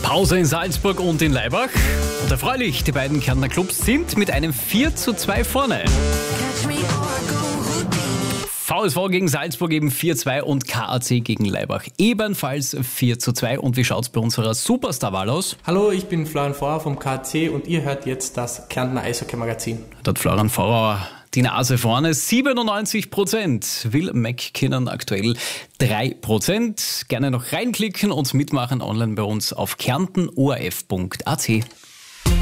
Pause in Salzburg und in Laibach. Und erfreulich, die beiden Kärntner Clubs sind mit einem 4:2 vorne. VSV gegen Salzburg eben 4:2 und KAC gegen Laibach ebenfalls 4:2. Und wie schaut's bei unserer Superstar-Wahl aus? Hallo, ich bin Florian Vorauer vom KAC und ihr hört jetzt das Kärntner Eishockey-Magazin. Dort Florian Vorauer die Nase vorne, 97%. Will McKinnon aktuell 3%. Gerne noch reinklicken und mitmachen online bei uns auf kärntenoRF.at.